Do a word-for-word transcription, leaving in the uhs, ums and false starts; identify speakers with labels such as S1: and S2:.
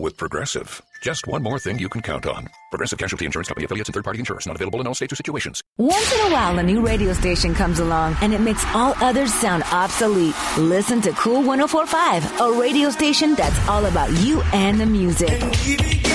S1: with Progressive. Just one more thing you can count on. Progressive Casualty Insurance Company, affiliates, and third-party insurers. Not available in all states or situations.
S2: Once in a while, a new radio station comes along, and it makes all others sound obsolete. Listen to Cool one oh four point five, a radio station that's all about you and the music.